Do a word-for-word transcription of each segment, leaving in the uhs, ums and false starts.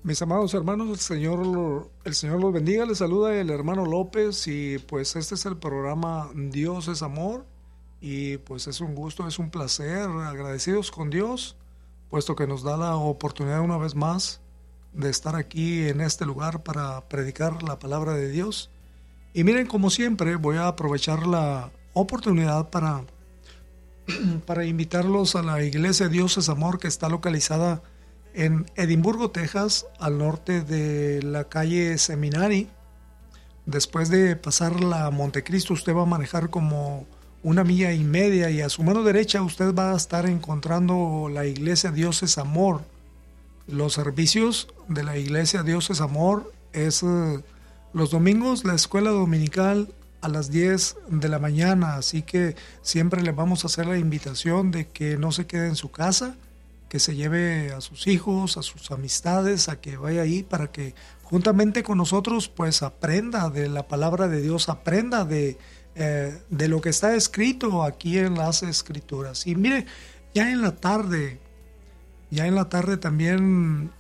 Mis amados hermanos, el Señor, lo- el Señor los bendiga. Les saluda el hermano López y pues este es el programa Dios es Amor y pues es un gusto, es un placer, agradecidos con Dios, puesto que nos da la oportunidad una vez más de estar aquí en este lugar para predicar la palabra de Dios. Y miren, como siempre, voy a aprovechar la oportunidad para, para invitarlos a la iglesia Dios es Amor, que está localizada en Edimburgo, Texas, al norte de la calle Seminary. Después de pasar la Montecristo, usted va a manejar como una milla y media y a su mano derecha usted va a estar encontrando la iglesia Dios es Amor. Los servicios de la iglesia Dios es Amor es eh, los domingos la escuela dominical a las diez de la mañana, así que siempre le vamos a hacer la invitación de que no se quede en su casa, que se lleve a sus hijos, a sus amistades, a que vaya ahí para que juntamente con nosotros pues aprenda de la palabra de Dios, aprenda de, eh, de lo que está escrito aquí en las Escrituras. Y mire, ya en la tarde, ya en la tarde también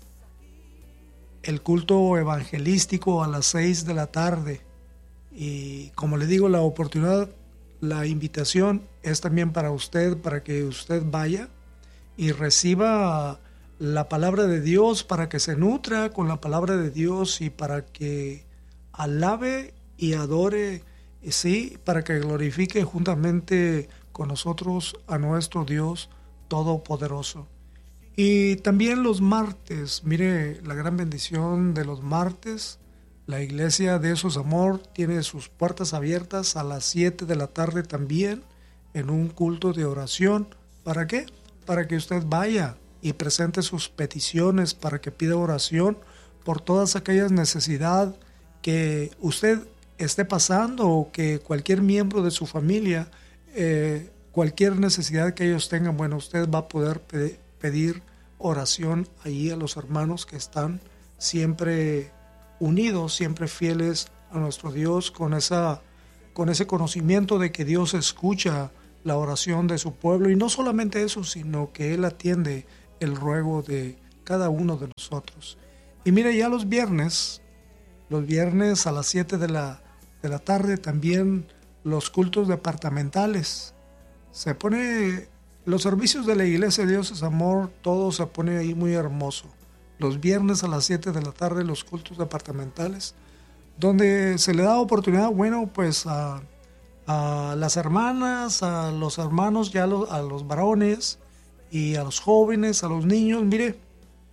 el culto evangelístico a las seis de la tarde. Y como le digo, la oportunidad, la invitación es también para usted, para que usted vaya y reciba la palabra de Dios, para que se nutra con la palabra de Dios y para que alabe y adore, y sí, para que glorifique juntamente con nosotros a nuestro Dios Todopoderoso. Y también los martes, mire la gran bendición de los martes. La iglesia de Esos Amor tiene sus puertas abiertas a las siete de la tarde también en un culto de oración. ¿Para qué? Para que usted vaya y presente sus peticiones, para que pida oración por todas aquellas necesidades que usted esté pasando o que cualquier miembro de su familia, eh, cualquier necesidad que ellos tengan, bueno, usted va a poder pe- pedir oración allí a los hermanos que están siempre unidos, siempre fieles a nuestro Dios, con esa, con ese conocimiento de que Dios escucha la oración de su pueblo, y no solamente eso, sino que Él atiende el ruego de cada uno de nosotros. Y mire, ya los viernes, los viernes a las siete de la, de la tarde también los cultos departamentales. Se pone, los servicios de la iglesia Dios es Amor, todo se pone ahí muy hermoso. Los viernes a las siete de la tarde los cultos departamentales, donde se le da oportunidad, bueno, pues a a las hermanas, a los hermanos, ya a los, a los varones y a los jóvenes, a los niños. Mire,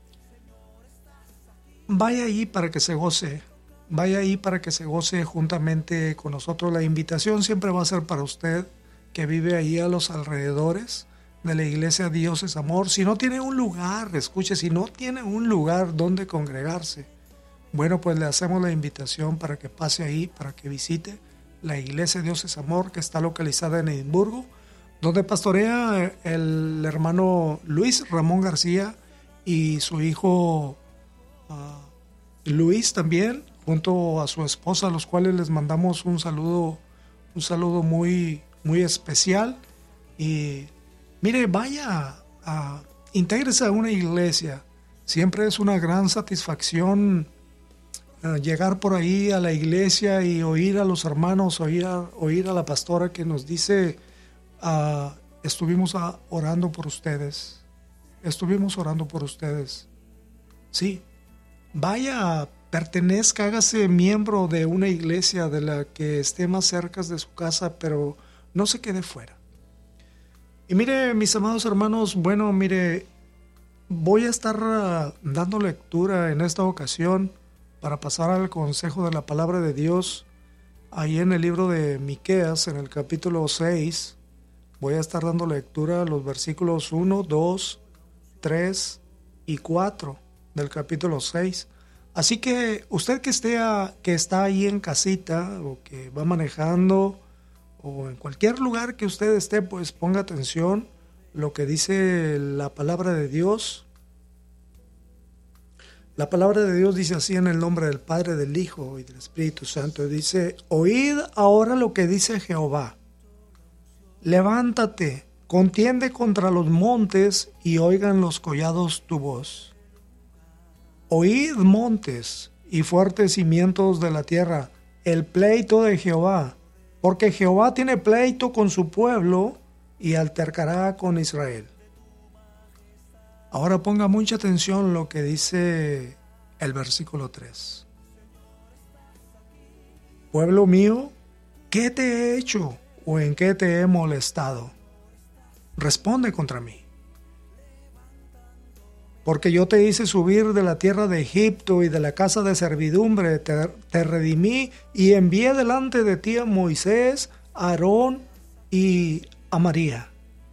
vaya ahí para que se goce, vaya ahí para que se goce juntamente con nosotros. La invitación siempre va a ser para usted que vive ahí a los alrededores de la iglesia Dios es Amor. Si no tiene un lugar, escuche, si no tiene un lugar donde congregarse, bueno, pues le hacemos la invitación para que pase ahí, para que visite la iglesia Dios es Amor, que está localizada en Edimburgo, donde pastorea el hermano Luis Ramón García y su hijo uh, Luis también, junto a su esposa, a los cuales les mandamos un saludo, un saludo muy, muy especial. Y mire, vaya, a, intégrese a una iglesia. Siempre es una gran satisfacción Uh, llegar por ahí a la iglesia y oír a los hermanos, oír a, oír a la pastora que nos dice, uh, estuvimos uh, orando por ustedes, estuvimos orando por ustedes. Sí, vaya, pertenezca, hágase miembro de una iglesia de la que esté más cerca de su casa, pero no se quede fuera. Y mire, mis amados hermanos, bueno, mire, voy a estar uh, dando lectura en esta ocasión para pasar al consejo de la palabra de Dios, ahí en el libro de Miqueas, en el capítulo seis, voy a estar dando lectura a los versículos uno, dos, tres y cuatro del capítulo seis. Así que usted que, esté a, que está ahí en casita, o que va manejando, o en cualquier lugar que usted esté, pues ponga atención lo que dice la palabra de Dios. La palabra de Dios dice así, en el nombre del Padre, del Hijo y del Espíritu Santo. Dice, oíd ahora lo que dice Jehová. Levántate, contiende contra los montes y oigan los collados tu voz. Oíd montes y fuertes cimientos de la tierra, el pleito de Jehová, porque Jehová tiene pleito con su pueblo y altercará con Israel. Ahora ponga mucha atención lo que dice el versículo tres. Pueblo mío, ¿qué te he hecho o en qué te he molestado? Responde contra mí. Porque yo te hice subir de la tierra de Egipto y de la casa de servidumbre, te, te redimí y envié delante de ti a Moisés, a Aarón y a María.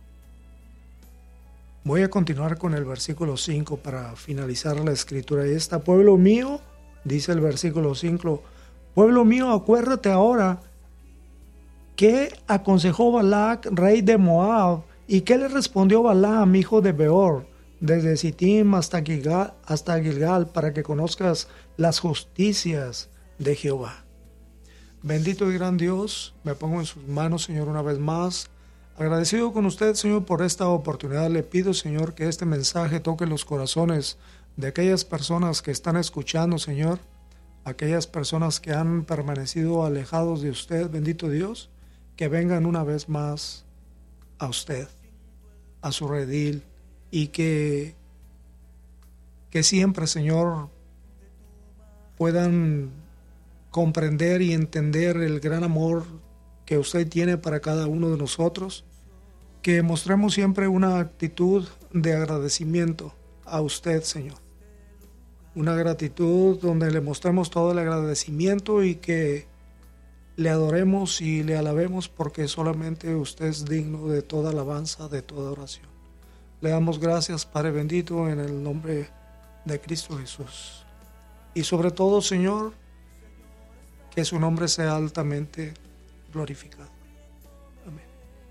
Voy a continuar con el versículo cinco para finalizar la escritura. Esta, pueblo mío, dice el versículo cinco, pueblo mío, acuérdate ahora qué aconsejó Balac, rey de Moab, y qué le respondió Balaam, hijo de Beor, desde Sittim hasta Gilgal, hasta Gilgal, para que conozcas las justicias de Jehová. Bendito y gran Dios, me pongo en sus manos, Señor, una vez más. Agradecido con usted, Señor, por esta oportunidad. Le pido, Señor, que este mensaje toque los corazones de aquellas personas que están escuchando, Señor, aquellas personas que han permanecido alejados de usted, bendito Dios, que vengan una vez más a usted, a su redil, y que, que siempre, Señor, puedan comprender y entender el gran amor que usted tiene para cada uno de nosotros, que mostremos siempre una actitud de agradecimiento a usted, Señor. Una gratitud donde le mostremos todo el agradecimiento y que le adoremos y le alabemos, porque solamente usted es digno de toda alabanza, de toda oración. Le damos gracias, Padre bendito, en el nombre de Cristo Jesús. Y sobre todo, Señor, que su nombre sea altamente glorificado. Amén.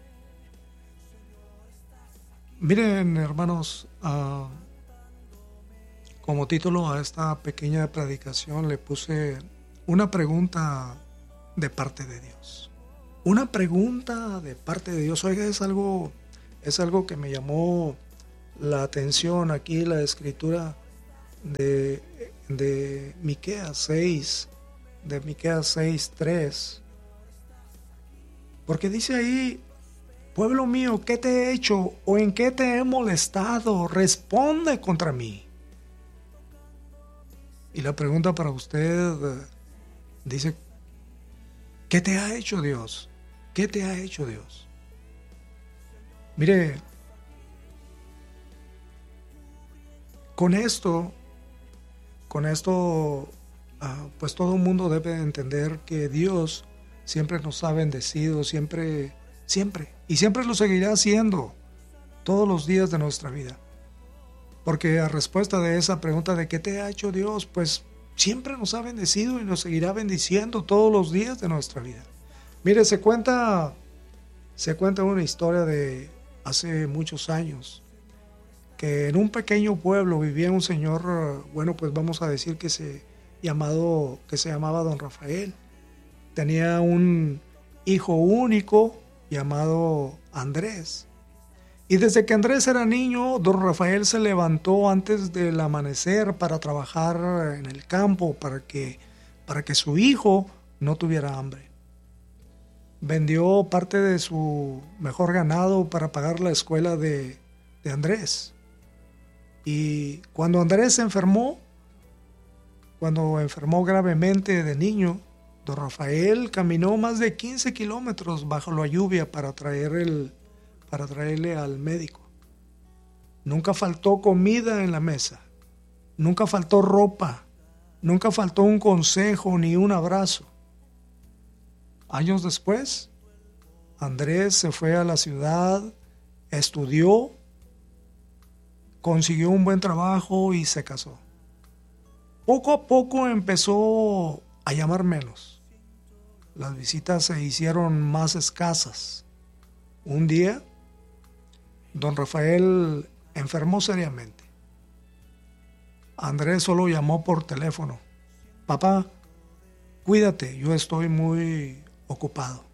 Miren, hermanos, uh, como título a esta pequeña predicación le puse una pregunta de parte de Dios. Una pregunta de parte de Dios. Oiga, es algo, es algo que me llamó la atención aquí, la escritura de, de Miqueas seis, de Miqueas seis, tres. Porque dice ahí, pueblo mío, ¿qué te he hecho o en qué te he molestado? Responde contra mí. Y la pregunta para usted dice, ¿qué te ha hecho Dios? ¿Qué te ha hecho Dios? Mire, con esto, con esto, uh, pues todo el mundo debe entender que Dios siempre nos ha bendecido, siempre, siempre, y siempre lo seguirá haciendo todos los días de nuestra vida. Porque a respuesta de esa pregunta de ¿qué te ha hecho Dios? Pues siempre nos ha bendecido y nos seguirá bendiciendo todos los días de nuestra vida. Mire, se cuenta, se cuenta una historia de hace muchos años, que en un pequeño pueblo vivía un señor, bueno, pues vamos a decir que se, llamado, que se llamaba Don Rafael. Tenía un hijo único llamado Andrés. Y desde que Andrés era niño, Don Rafael se levantó antes del amanecer para trabajar en el campo, para que, para que su hijo no tuviera hambre. Vendió parte de su mejor ganado para pagar la escuela de, de Andrés. Y cuando Andrés se enfermó, cuando enfermó gravemente de niño, Don Rafael caminó más de quince kilómetros bajo la lluvia para traer el, para traerle al médico. Nunca faltó comida en la mesa, nunca faltó ropa, nunca faltó un consejo ni un abrazo. Años después, Andrés se fue a la ciudad, estudió, consiguió un buen trabajo y se casó. Poco a poco empezó a llamar menos. Las visitas se hicieron más escasas. Un día, Don Rafael enfermó seriamente. Andrés solo llamó por teléfono. Papá, cuídate, yo estoy muy ocupado.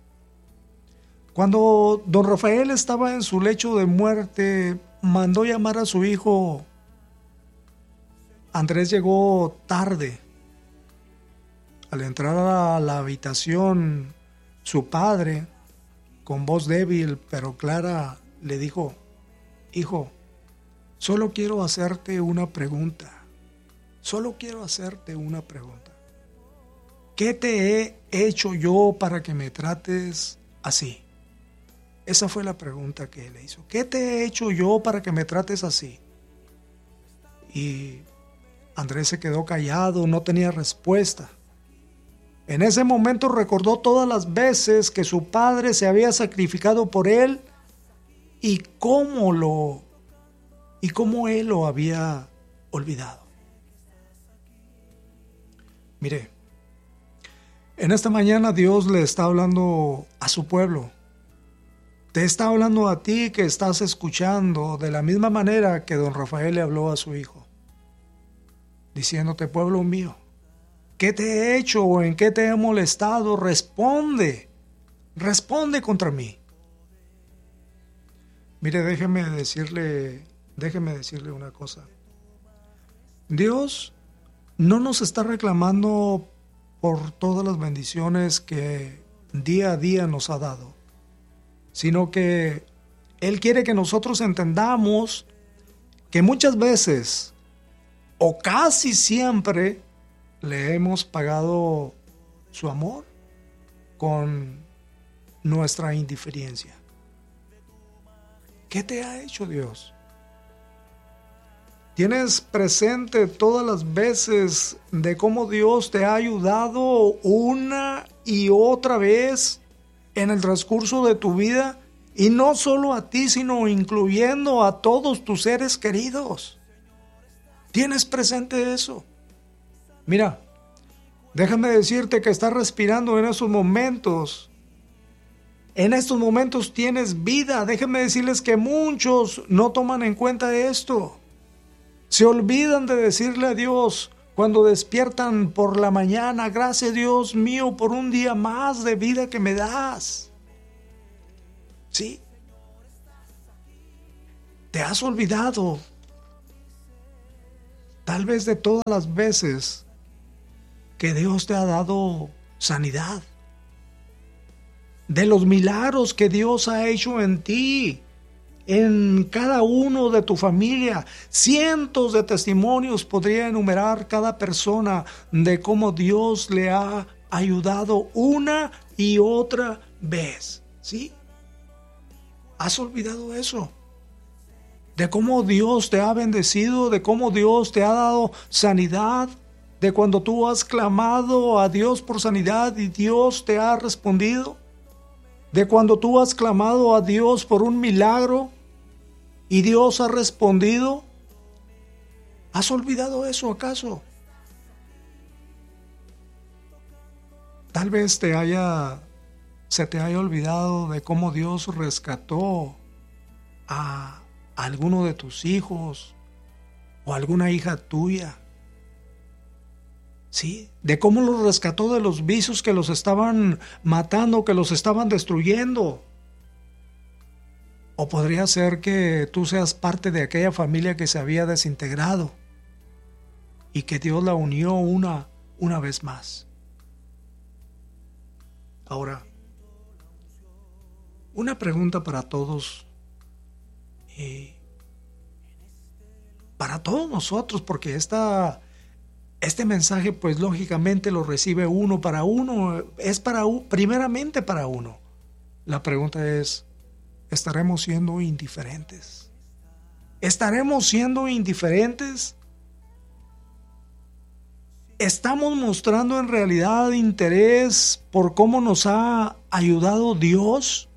Cuando Don Rafael estaba en su lecho de muerte, mandó llamar a su hijo Andrés llegó tarde. Al entrar a la habitación, su padre, con voz débil pero clara, le dijo: hijo, solo quiero hacerte una pregunta. Solo quiero hacerte una pregunta. ¿Qué te he hecho yo para que me trates así? Esa fue la pregunta que él le hizo. ¿Qué te he hecho yo para que me trates así? Y Andrés se quedó callado, no tenía respuesta. En ese momento recordó todas las veces que su padre se había sacrificado por él y cómo lo y cómo él lo había olvidado. Mire, en esta mañana Dios le está hablando a su pueblo. Te está hablando a ti que estás escuchando de la misma manera que don Rafael le habló a su hijo, diciéndote: pueblo mío, ¿qué te he hecho o en qué te he molestado? Responde, responde contra mí. Mire, déjeme decirle, déjeme decirle una cosa. Dios no nos está reclamando por todas las bendiciones que día a día nos ha dado, sino que Él quiere que nosotros entendamos que muchas veces, o casi siempre, le hemos pagado su amor con nuestra indiferencia. ¿Qué te ha hecho Dios? ¿Tienes presente todas las veces de cómo Dios te ha ayudado una y otra vez en el transcurso de tu vida? Y no solo a ti, sino incluyendo a todos tus seres queridos. ¿Tienes presente eso? Mira, déjame decirte que estás respirando en esos momentos. En estos momentos tienes vida. Déjame decirles que muchos no toman en cuenta esto. Se olvidan de decirle a Dios cuando despiertan por la mañana: gracias Dios mío por un día más de vida que me das. ¿Sí? Te has olvidado tal vez de todas las veces que Dios te ha dado sanidad, de los milagros que Dios ha hecho en ti, en cada uno de tu familia. Cientos de testimonios podría enumerar cada persona de cómo Dios le ha ayudado una y otra vez. ¿Sí? ¿Has olvidado eso? De cómo Dios te ha bendecido, de cómo Dios te ha dado sanidad, de cuando tú has clamado a Dios por sanidad y Dios te ha respondido, de cuando tú has clamado a Dios por un milagro y Dios ha respondido. ¿Has olvidado eso acaso? Tal vez te haya, se te haya olvidado de cómo Dios rescató a alguno de tus hijos o alguna hija tuya. ¿Sí? De cómo los rescató de los vicios que los estaban matando, que los estaban destruyendo. O podría ser que tú seas parte de aquella familia que se había desintegrado y que Dios la unió una, una vez más. Ahora, una pregunta para todos, eh, para todos nosotros, porque esta, este mensaje pues lógicamente lo recibe uno para uno, es para primeramente para uno. La pregunta es: ¿estaremos siendo indiferentes? ¿Estaremos siendo indiferentes? ¿Estamos mostrando en realidad interés por cómo nos ha ayudado Dios?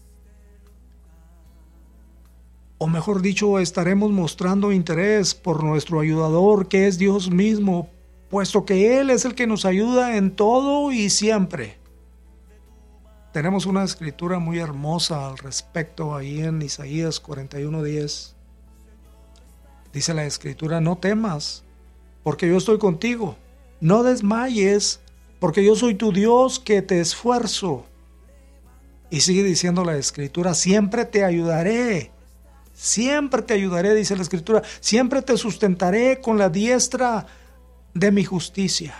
O mejor dicho, ¿estaremos mostrando interés por nuestro ayudador, que es Dios mismo, puesto que Él es el que nos ayuda en todo y siempre? Tenemos una escritura muy hermosa al respecto ahí en Isaías cuarenta y uno diez. Dice la escritura: no temas, porque yo estoy contigo. No desmayes, porque yo soy tu Dios que te esfuerzo. Y sigue diciendo la escritura: siempre te ayudaré. siempre te ayudaré, dice la Escritura, siempre te sustentaré con la diestra de mi justicia.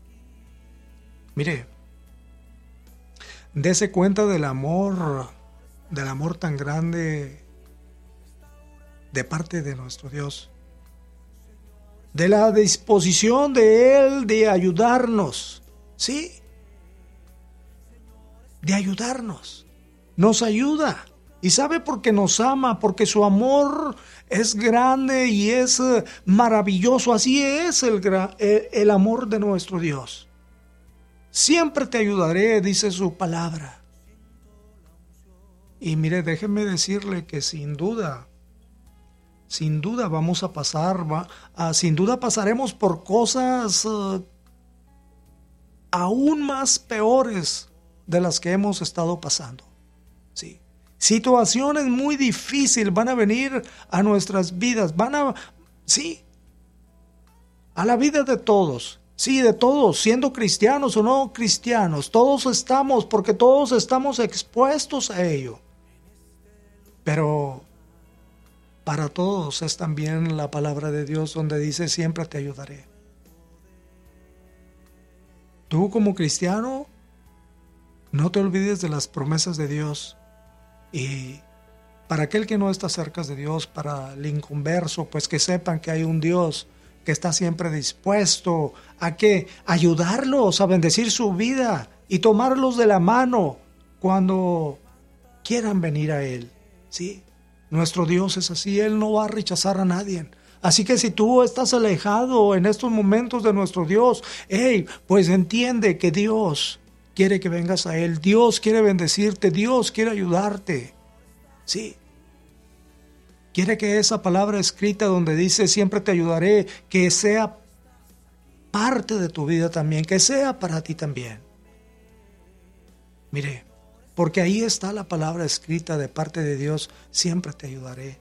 Mire, dése cuenta del amor, del amor tan grande de parte de nuestro Dios, de la disposición de Él de ayudarnos, ¿sí? De ayudarnos, nos ayuda. ¿Y sabe por qué nos ama? Porque su amor es grande y es maravilloso. Así es el, el, el amor de nuestro Dios. Siempre te ayudaré, dice su palabra. Y mire, déjeme decirle que sin duda, sin duda vamos a pasar, va, a, sin duda pasaremos por cosas uh, aún más peores de las que hemos estado pasando. Sí. Situaciones muy difíciles van a venir a nuestras vidas, van a, sí, a la vida de todos, sí, de todos, siendo cristianos o no cristianos, todos estamos, porque todos estamos expuestos a ello. Pero para todos es también la palabra de Dios donde dice: siempre te ayudaré. Tú como cristiano, no te olvides de las promesas de Dios. Y para aquel que no está cerca de Dios, para el inconverso, pues que sepan que hay un Dios que está siempre dispuesto a que ayudarlos, a bendecir su vida y tomarlos de la mano cuando quieran venir a Él. ¿Sí? Nuestro Dios es así, Él no va a rechazar a nadie. Así que si tú estás alejado en estos momentos de nuestro Dios, hey, pues entiende que Dios quiere que vengas a Él. Dios quiere bendecirte. Dios quiere ayudarte. Sí. Quiere que esa palabra escrita donde dice siempre te ayudaré, que sea parte de tu vida también, que sea para ti también. Mire, porque ahí está la palabra escrita de parte de Dios, siempre te ayudaré.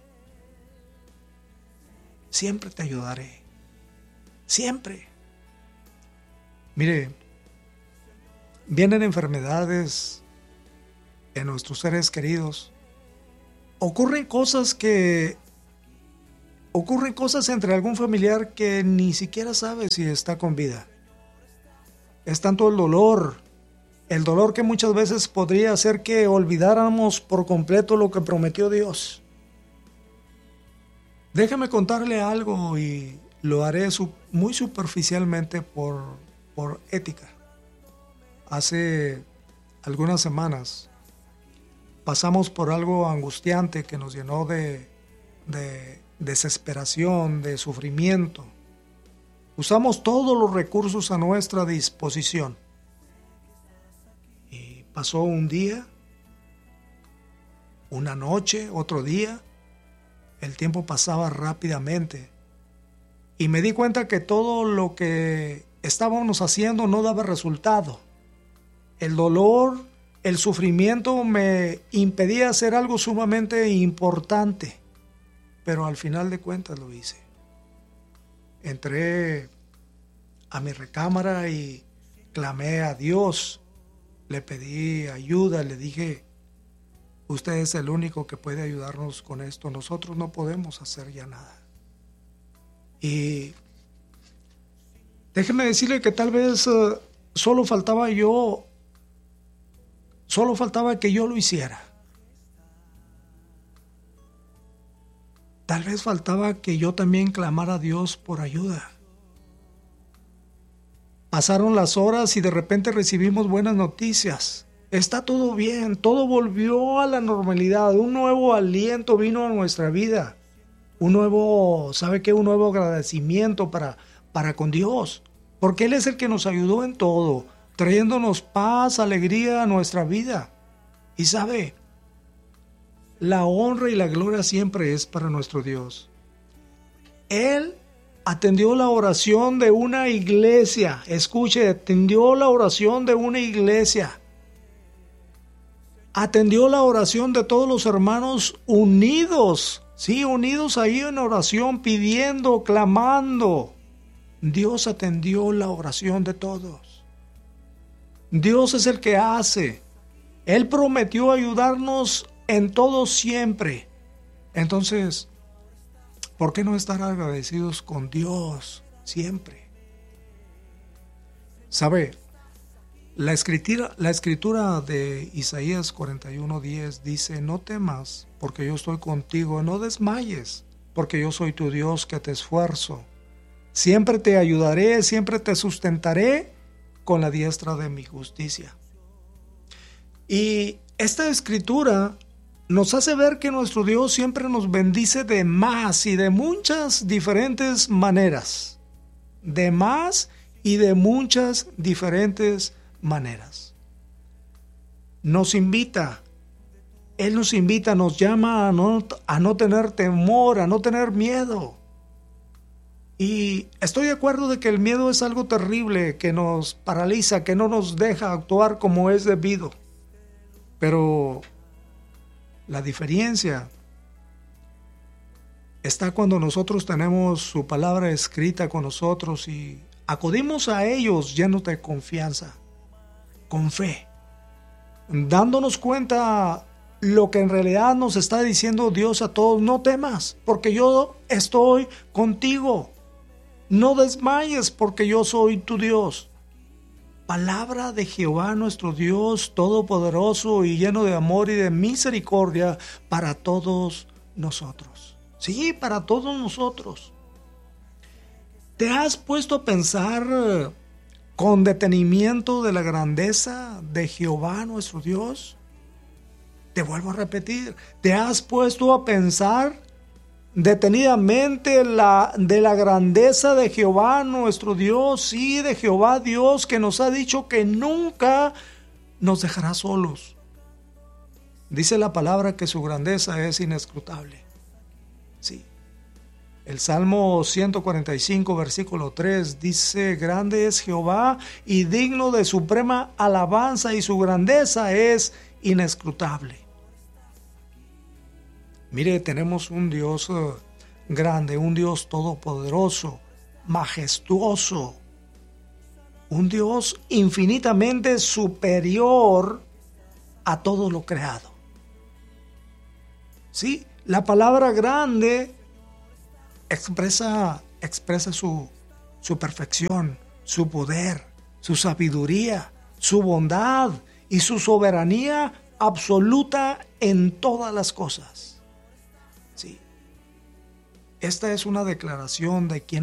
Siempre te ayudaré. Siempre. Mire, vienen enfermedades en nuestros seres queridos. Ocurren cosas que... Ocurren cosas entre algún familiar que ni siquiera sabe si está con vida. Es tanto el dolor, el dolor que muchas veces podría hacer que olvidáramos por completo lo que prometió Dios. Déjame contarle algo y lo haré muy superficialmente por, por ética. Hace algunas semanas pasamos por algo angustiante que nos llenó de, de desesperación, de sufrimiento. Usamos todos los recursos a nuestra disposición. Y pasó un día, una noche, otro día. El tiempo pasaba rápidamente. Y me di cuenta que todo lo que estábamos haciendo no daba resultado. El dolor, el sufrimiento me impedía hacer algo sumamente importante, pero al final de cuentas lo hice. Entré a mi recámara y clamé a Dios, le pedí ayuda, le dije: usted es el único que puede ayudarnos con esto, nosotros no podemos hacer ya nada. Y déjeme decirle que tal vez uh, solo faltaba yo Solo faltaba que yo lo hiciera. Tal vez faltaba que yo también clamara a Dios por ayuda. Pasaron las horas y de repente recibimos buenas noticias. Está todo bien, todo volvió a la normalidad. Un nuevo aliento vino a nuestra vida. Un nuevo, ¿sabe qué? Un nuevo agradecimiento para, para con Dios. Porque Él es el que nos ayudó en todo, trayéndonos paz, alegría a nuestra vida. Y sabe, la honra y la gloria siempre es para nuestro Dios. Él atendió la oración de una iglesia. Escuche, atendió la oración de una iglesia. Atendió la oración de todos los hermanos unidos. Sí, unidos ahí en oración, pidiendo, clamando. Dios atendió la oración de todos. Dios es el que hace. Él prometió ayudarnos en todo siempre. Entonces, ¿por qué no estar agradecidos con Dios siempre? ¿Sabe? La escritura, la escritura de Isaías cuarenta y uno diez dice: no temas, porque yo estoy contigo, no desmayes, porque yo soy tu Dios que te esfuerzo. Siempre te ayudaré, siempre te sustentaré con la diestra de mi justicia. Y esta escritura nos hace ver que nuestro Dios siempre nos bendice de más y de muchas diferentes maneras. De más y de muchas diferentes maneras. Nos invita, Él nos invita, nos llama a no, a no tener temor, a no tener miedo. Y estoy de acuerdo de que el miedo es algo terrible, que nos paraliza, que no nos deja actuar como es debido. Pero la diferencia está cuando nosotros tenemos su palabra escrita con nosotros y acudimos a ellos llenos de confianza, con fe, dándonos cuenta lo que en realidad nos está diciendo Dios a todos: no temas, porque yo estoy contigo. No desmayes, porque yo soy tu Dios. Palabra de Jehová nuestro Dios, todopoderoso y lleno de amor y de misericordia para todos nosotros. Sí, para todos nosotros. ¿Te has puesto a pensar con detenimiento de la grandeza de Jehová nuestro Dios? Te vuelvo a repetir, ¿te has puesto a pensar detenidamente la, de la grandeza de Jehová nuestro Dios? Sí, de Jehová Dios, que nos ha dicho que nunca nos dejará solos. Dice la palabra que su grandeza es inescrutable. Sí. El Salmo ciento cuarenta y cinco, versículo tres, dice: grande es Jehová y digno de suprema alabanza, y su grandeza es inescrutable. Mire, tenemos un Dios uh, grande, un Dios todopoderoso, majestuoso, un Dios infinitamente superior a todo lo creado. Sí, la palabra grande expresa, expresa su, su perfección, su poder, su sabiduría, su bondad y su soberanía absoluta en todas las cosas. Sí. Esta es una declaración de quien